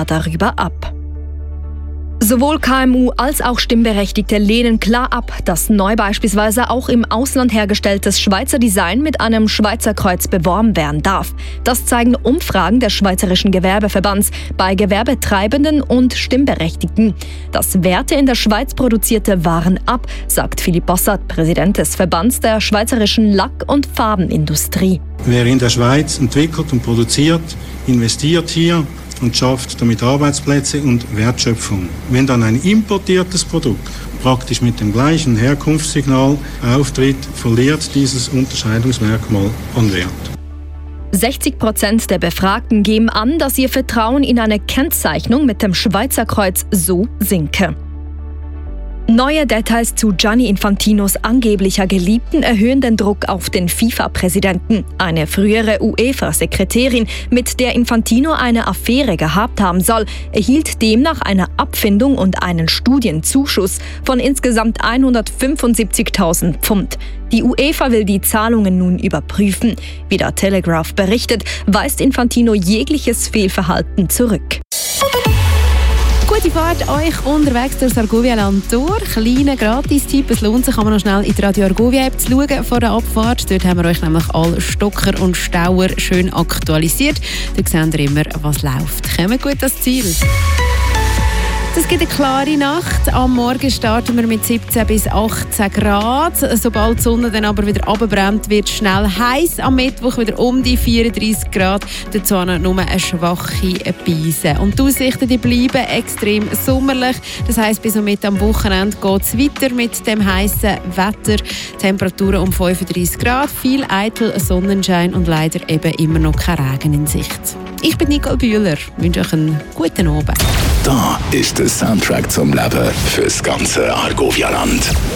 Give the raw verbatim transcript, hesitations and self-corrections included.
klar darüber ab. Sowohl K M U als auch Stimmberechtigte lehnen klar ab, dass neu beispielsweise auch im Ausland hergestelltes Schweizer Design mit einem Schweizer Kreuz beworben werden darf. Das zeigen Umfragen des Schweizerischen Gewerbeverbands bei Gewerbetreibenden und Stimmberechtigten. Dass Werte in der Schweiz produzierte Waren ab, sagt Philipp Bossert, Präsident des Verbands der Schweizerischen Lack- und Farbenindustrie. Wer in der Schweiz entwickelt und produziert, investiert hier und schafft damit Arbeitsplätze und Wertschöpfung. Wenn dann ein importiertes Produkt praktisch mit dem gleichen Herkunftssignal auftritt, verliert dieses Unterscheidungsmerkmal an Wert. sechzig Prozent der Befragten geben an, dass ihr Vertrauen in eine Kennzeichnung mit dem Schweizer Kreuz so sinke. Neue Details zu Gianni Infantinos angeblicher Geliebten erhöhen den Druck auf den FIFA-Präsidenten. Eine frühere UEFA-Sekretärin, mit der Infantino eine Affäre gehabt haben soll, erhielt demnach eine Abfindung und einen Studienzuschuss von insgesamt hundertfünfundsiebzigtausend Pfund. Die UEFA will die Zahlungen nun überprüfen. Wie der Telegraph berichtet, weist Infantino jegliches Fehlverhalten zurück. Gute Fahrt euch unterwegs durch das Argovia-Land durch. Kleiner Gratis-Tipp, es lohnt sich, aber noch schnell in die Radio Argovia-App zu schauen vor der Abfahrt. Dort haben wir euch nämlich alle Stocker und Stauer schön aktualisiert. Dort seht ihr immer, was läuft. Kommt gut ans Ziel. Es gibt eine klare Nacht. Am Morgen starten wir mit siebzehn bis achtzehn Grad. Sobald die Sonne dann aber wieder runterbrennt, wird es schnell heiß. Am Mittwoch wieder um die vierunddreissig Grad. Dazu nur eine schwache Beise. Und die Aussichten die bleiben extrem sommerlich. Das heisst, bis und mit am Wochenende geht es weiter mit dem heißen Wetter. Temperaturen um fünfunddreissig Grad, viel eitel Sonnenschein und leider eben immer noch kein Regen in Sicht. Ich bin Nicole Bühler. Ich wünsche euch einen guten Abend. Da ist der Soundtrack zum Leben fürs ganze Argovia-Land.